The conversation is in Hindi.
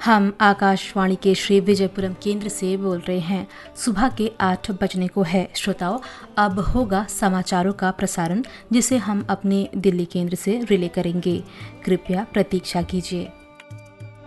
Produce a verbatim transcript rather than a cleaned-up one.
हम आकाशवाणी के श्री विजयपुरम केंद्र से बोल रहे हैं। सुबह के आठ बजने को है। श्रोताओं, अब होगा समाचारों का प्रसारण, जिसे हम अपने दिल्ली केंद्र से रिले करेंगे। कृपया प्रतीक्षा कीजिए।